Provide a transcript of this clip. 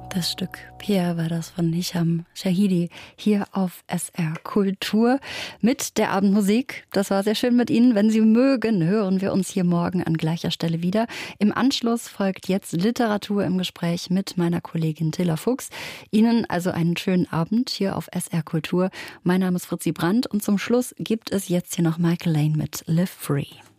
Das Stück Pierre war das von Hisham Shahidi hier auf SR Kultur mit der Abendmusik. Das war sehr schön mit Ihnen. Wenn Sie mögen, hören wir uns hier morgen an gleicher Stelle wieder. Im Anschluss folgt jetzt Literatur im Gespräch mit meiner Kollegin Tilla Fuchs. Ihnen also einen schönen Abend hier auf SR Kultur. Mein Name ist Fritzi Brandt und zum Schluss gibt es jetzt hier noch Michael Lane mit Live Free.